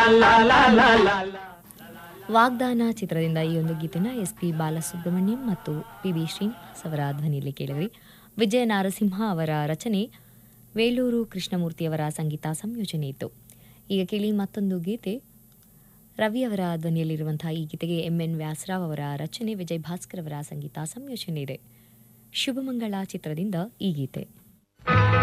ವಾಗ್ದಾನ ಚಿತ್ರದಿಂದ ಈ ಒಂದು ಗೀತೆನ ಎಸ್.ಪಿ. ಬಾಲಸುಬ್ರಹ್ಮಣ್ಯಂ ಮತ್ತು ಪಿ.ಬಿ. ಶ್ರೀನಿವಾಸ್ ಅವರ ಧ್ವನಿಯಲ್ಲಿ ಕೇಳಿದ್ರಿ. ವಿಜಯ ನಾರಸಿಂಹ ಅವರ ರಚನೆ, ವೇಲೂರು ಕೃಷ್ಣಮೂರ್ತಿಯವರ ಸಂಗೀತ ಸಂಯೋಜನೆ ಇತ್ತು. ಈಗ ಕೇಳಿ ಮತ್ತೊಂದು ಗೀತೆ. ರವಿ ಅವರ ಧ್ವನಿಯಲ್ಲಿರುವಂತಹ ಈ ಗೀತೆಗೆ ಎಂ.ಎನ್. ವ್ಯಾಸರಾವ್ ಅವರ ರಚನೆ, ವಿಜಯ್ ಭಾಸ್ಕರ್ ಅವರ ಸಂಗೀತ ಸಂಯೋಜನೆ ಇದೆ. ಶುಭಮಂಗಳ ಚಿತ್ರದಿಂದ ಈ ಗೀತೆ.